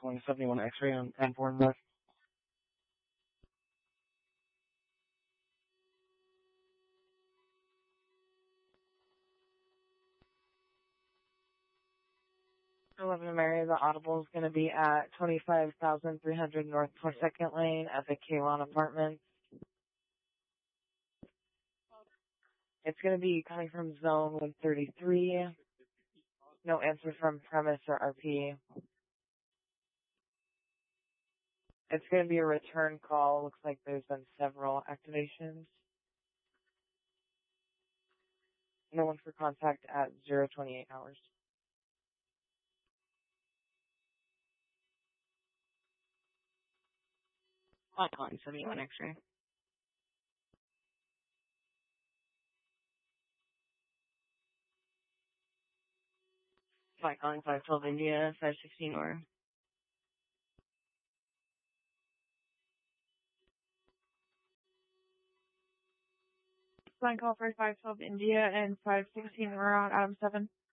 calling 71 X-ray on 10-4 West. For 11 Mary, the audible is going to be at 25,300 North 22nd Lane at the K-Lon Apartments. It's going to be coming from zone 133. No answer from premise or RP. It's going to be a return call. Looks like there's been several activations. No one for contact at 028 hours. Calling 71 X-ray. Calling 512 India, 516 or. Line call for 512 India and 516 we're on Adam 7.